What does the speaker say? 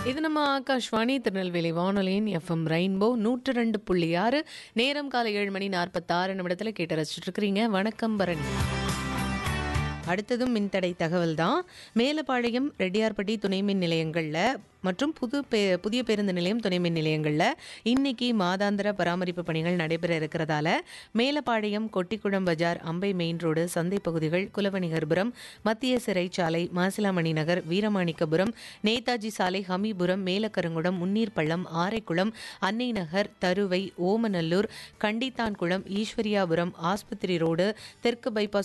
இது நம்ம ஆகாஷ்வாணி திருநெல்வேலி வானொலியின் எஃப்எம் ரெயின்போ 102.6. நேரம் காலை 7:46 கேட்டு ரசிச்சுட்டு இருக்கிறீங்க. வணக்கம் பரணி. அடுத்ததும் மின்தடை தகவல் தான். மேலப்பாளையம், ரெட்டியார்பட்டி துணை மின் நிலையங்களில் மற்றும் புதிய பேருந்து நிலையம் துணை மின் நிலையங்களில் இன்னைக்கு மாதாந்திர பராமரிப்பு பணிகள் நடைபெற இருக்கிறதால மேலப்பாளையம், கொட்டிக்குளம் பஜார், அம்பை மெயின் ரோடு, சந்தை பகுதிகள், குலவணிகர்புரம், மத்திய சிறைச்சாலை, மாசிலாமணி நகர், வீரமாணிக்கபுரம், நேதாஜி சாலை, ஹமிபுரம், மேலக்கருங்குடம், முன்னீர்பள்ளம், ஆரைக்குளம், அன்னை நகர், தருவை, ஓமநல்லூர், கண்டித்தான்குளம், ஈஸ்வரியாபுரம், ஆஸ்பத்திரி ரோடு, தெற்கு பைபாஸ்